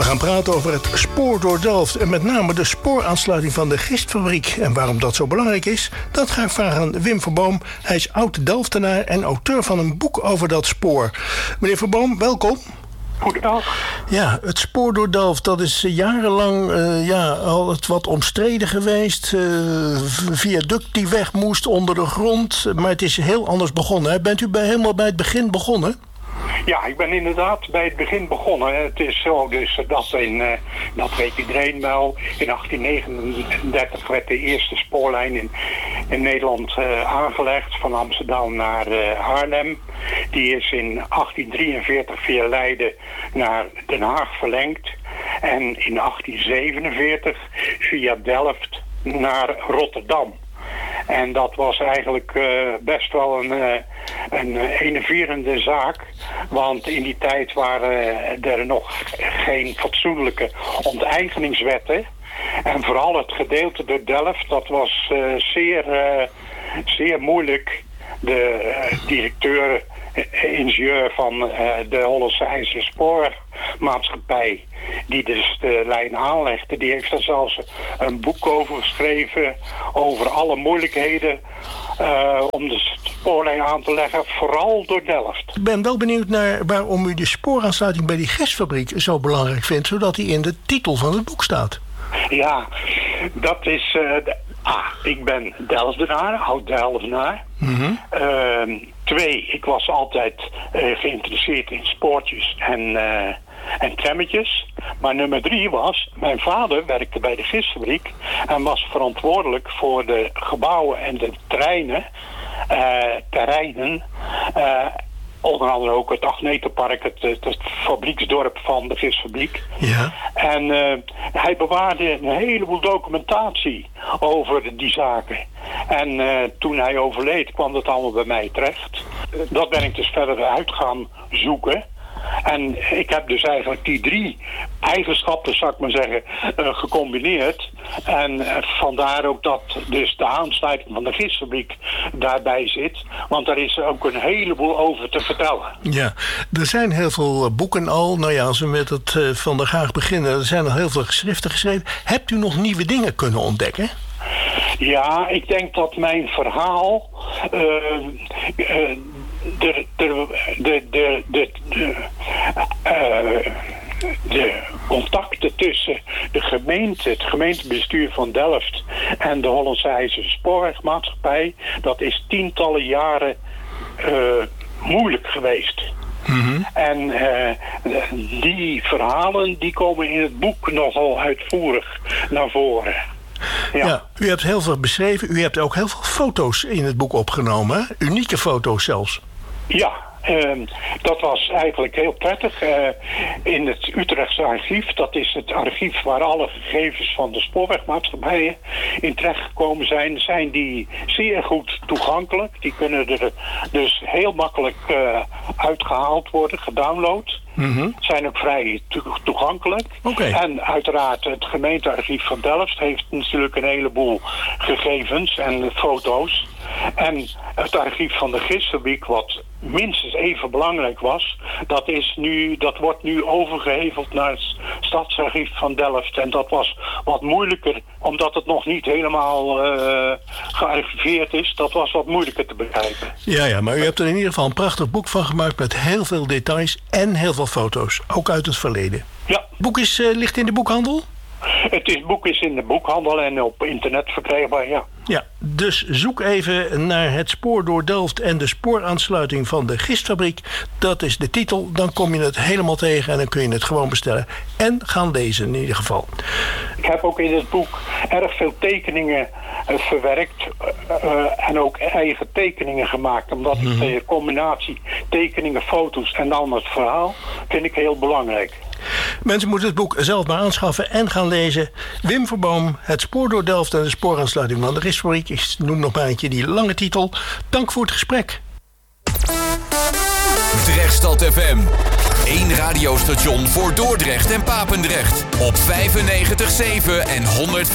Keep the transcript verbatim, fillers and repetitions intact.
gaan praten over het spoor door Delft en met name de spooraansluiting van de gistfabriek. En waarom dat zo belangrijk is, dat ga ik vragen aan Wim Verboom. Hij is oud-Delftenaar en auteur van een boek over dat spoor. Meneer Verboom, welkom. Goedendag. Ja, het spoor door Delft, dat is jarenlang uh, ja, al het wat omstreden geweest. Uh, viaduct die weg moest onder de grond. Maar het is heel anders begonnen. Hè? Bent u bij, helemaal bij het begin begonnen? Ja, ik ben inderdaad bij het begin begonnen. Het is zo dus dat in, uh, dat weet iedereen wel, in achttien negenendertig werd de eerste spoorlijn in, in Nederland uh, aangelegd van Amsterdam naar uh, Arnhem. Die is in achttien drieënveertig via Leiden naar Den Haag verlengd. En in achttien zevenenveertig via Delft naar Rotterdam. En dat was eigenlijk uh, best wel een, uh, een enerverende zaak. Want in die tijd waren er nog geen fatsoenlijke onteigeningswetten. En vooral het gedeelte door Delft, dat was uh, zeer, uh, zeer moeilijk. De uh, directeur, uh, ingenieur van uh, de Hollandse IJzeren Spoormaatschappij, die dus de lijn aanlegde, die heeft er zelfs een boek over geschreven over alle moeilijkheden uh, om de spoorlijn aan te leggen, vooral door Delft. Ik ben wel benieuwd naar waarom u de spooraansluiting bij die gistfabriek zo belangrijk vindt, zodat die in de titel van het boek staat. Ja, dat is... Uh, de, ah, ik ben Delftenaar, oud-Delftenaar. Mm-hmm. Uh, twee, ik was altijd uh, geïnteresseerd in spoortjes en, uh, en trammetjes. Maar nummer drie was, mijn vader werkte bij de gistfabriek en was verantwoordelijk voor de gebouwen en de treinen, uh, terreinen. Uh, Onder andere ook het Agnetenpark, het, het, het fabrieksdorp van de gistfabriek. Ja. En uh, hij bewaarde een heleboel documentatie over die zaken. En uh, toen hij overleed kwam dat allemaal bij mij terecht. Uh, dat ben ik dus verder uit gaan zoeken. En ik heb dus eigenlijk die drie eigenschappen, zou ik maar zeggen, uh, gecombineerd. En uh, vandaar ook dat dus de aansluiting van de gistfabriek daarbij zit. Want daar is ook een heleboel over te vertellen. Ja, er zijn heel veel boeken al. Nou ja, als we met het uh, Van der Gaag beginnen, er zijn al heel veel geschriften geschreven. Hebt u nog nieuwe dingen kunnen ontdekken? Ja, ik denk dat mijn verhaal... Uh, uh, De, de, de, de, de, de, uh, de contacten tussen de gemeente, het gemeentebestuur van Delft en de Hollandse IJzeren Spoorwegmaatschappij, dat is tientallen jaren uh, moeilijk geweest. Mm-hmm. En uh, die verhalen die komen in het boek nogal uitvoerig naar voren. Ja. Ja, u hebt heel veel beschreven. U hebt ook heel veel foto's in het boek opgenomen. Hè? Unieke foto's zelfs. Ja, uh, dat was eigenlijk heel prettig. Uh, in het Utrechtse archief, dat is het archief waar alle gegevens van de spoorwegmaatschappijen in terechtgekomen zijn, zijn die zeer goed toegankelijk. Die kunnen er dus heel makkelijk uh, uitgehaald worden, gedownload. Mm-hmm. Zijn ook vrij to- toegankelijk. Okay. En uiteraard het gemeentearchief van Delft heeft natuurlijk een heleboel gegevens en foto's. En het archief van de gistfabriek, wat minstens even belangrijk was, dat, is nu, dat wordt nu overgeheveld naar het stadsarchief van Delft. En dat was wat moeilijker, omdat het nog niet helemaal uh, gearchiveerd is. Dat was wat moeilijker te begrijpen. Ja, ja, maar u hebt er in ieder geval een prachtig boek van gemaakt met heel veel details en heel veel foto's, ook uit het verleden. Ja. Het boek is, uh, ligt in de boekhandel? Het is, boek is in de boekhandel en op internet verkrijgbaar, ja. Ja, dus zoek even naar het spoor door Delft en de spooraansluiting van de gistfabriek. Dat is de titel, dan kom je het helemaal tegen en dan kun je het gewoon bestellen. En gaan lezen in ieder geval. Ik heb ook in het boek erg veel tekeningen uh, verwerkt uh, en ook eigen tekeningen gemaakt. Omdat mm-hmm. ik de combinatie tekeningen, foto's en dan het verhaal vind ik heel belangrijk. Mensen moeten het boek zelf maar aanschaffen en gaan lezen. Wim Verboom, het spoor door Delft en de spooraansluiting van de gistfabriek. Ik noem nog maar een keer die lange titel. Dank voor het gesprek. Drechtstad F M. Eén radiostation voor Dordrecht en Papendrecht. Op vijfennegentig komma zeven en honderdvijf.